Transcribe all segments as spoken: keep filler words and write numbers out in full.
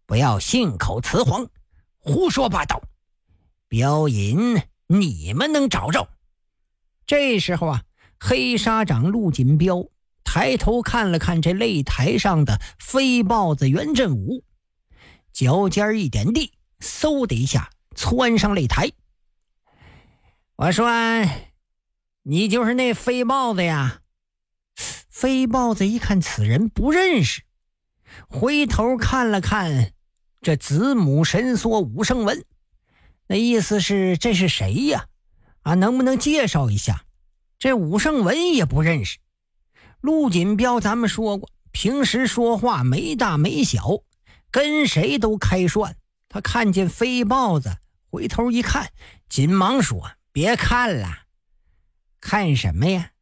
不要信口雌黄，胡说八道。镖引你们能找着。这时候啊，黑沙长陆锦彪抬头看了看这擂台上的飞豹子袁振武，脚尖一点地，嗖的一下窜上擂台。我说，你就是那飞豹子呀？飞豹子一看此人不认识，回头看了看这子母神梭武圣文，那意思是这是谁呀？啊，能不能介绍一下？这武圣文也不认识。陆锦彪咱们说过，平时说话没大没小，跟谁都开涮。他看见飞豹子，回头一看，紧忙说：别看了。看什么呀？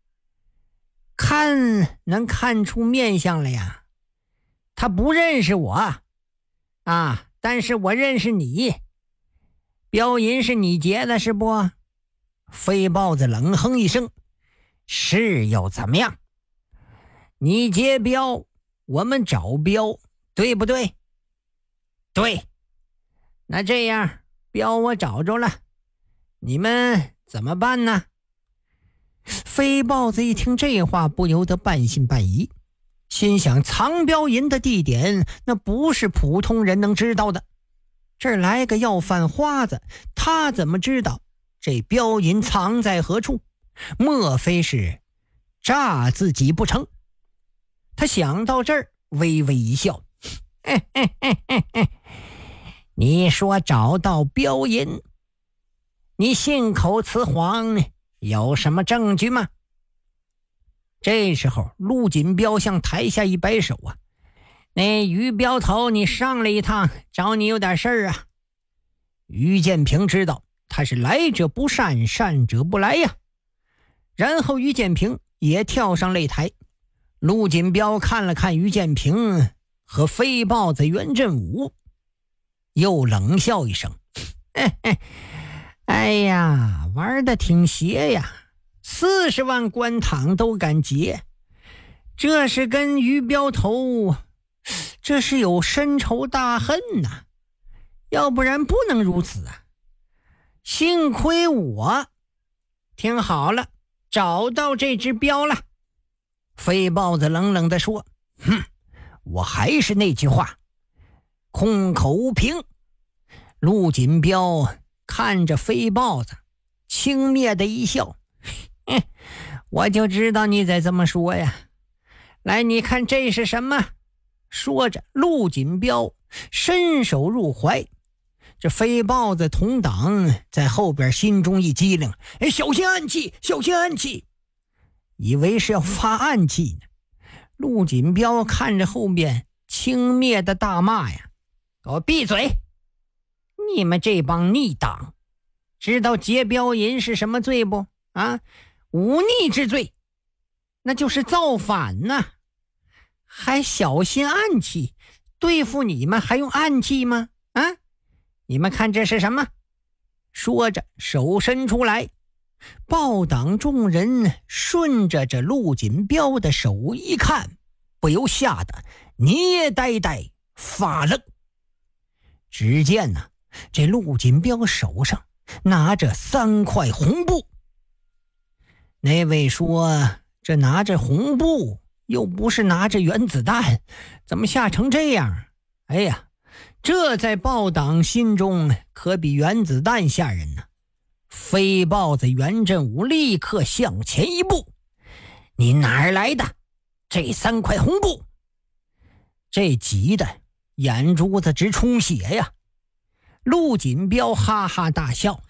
看能看出面相来呀。他不认识我啊，但是我认识你。镖银是你结的是不？飞豹子冷哼一声：是又怎么样？你结镖，我们找镖，对不对？对。那这样，镖我找着了，你们怎么办呢？飞豹子一听这话，不由得半信半疑，心想藏镖银的地点那不是普通人能知道的，这儿来个要饭花子，他怎么知道这镖银藏在何处？莫非是诈自己不成？他想到这儿，微微一笑，嘿嘿嘿嘿嘿，你说找到镖银，你信口雌黄，有什么证据吗？这时候陆锦彪向台下一摆手啊，那于镖头，你上来一趟，找你有点事儿啊。于建平知道他是来者不善，善者不来呀。然后于建平也跳上擂台。陆锦彪看了看于建平和飞豹子袁振武，又冷笑一声：嘿嘿，哎呀，玩的挺邪呀，四十万官堂都敢劫，这是跟于镖头，这是有深仇大恨呐、啊，要不然不能如此啊。幸亏我听好了，找到这只镖了。飞豹子冷冷地说：哼，我还是那句话，空口无凭。陆锦彪看着飞豹子，轻蔑的一笑：哼，我就知道你在这么说呀。来，你看这是什么？说着，陆锦彪伸手入怀。这飞豹子同党在后边心中一激灵：哎，小心暗器，小心暗器！以为是要发暗器呢。陆锦彪看着后面轻蔑的大骂呀：给我闭嘴！你们这帮逆党，知道劫镖银是什么罪不？啊，忤逆之罪，那就是造反呐、啊！还小心暗器，对付你们还用暗器吗？啊，你们看这是什么？说着手伸出来，豹党众人顺着这陆锦彪的手一看，不由吓得捏呆呆发愣。只见呢、啊，这陆锦彪手上拿着三块红布。那位说，这拿着红布又不是拿着原子弹，怎么吓成这样？哎呀，这在豹党心中可比原子弹吓人呢、啊。飞豹子袁振武立刻向前一步：你哪儿来的这三块红布？这急得眼珠子直充血呀。陆锦彪哈哈大笑：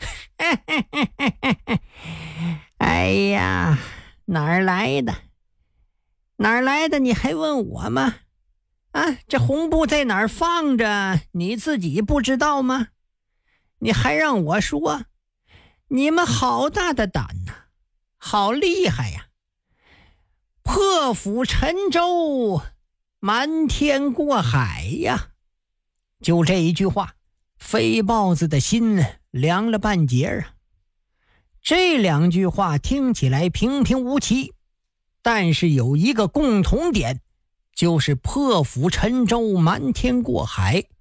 哎呀，哪儿来的哪儿来的你还问我吗？啊，这红布在哪儿放着你自己不知道吗？你还让我说？你们好大的胆呐、啊，好厉害呀！破釜沉舟，瞒天过海呀！就这一句话，飞豹子的心凉了半截啊。这两句话听起来平平无奇，但是有一个共同点，就是破釜沉舟，瞒天过海。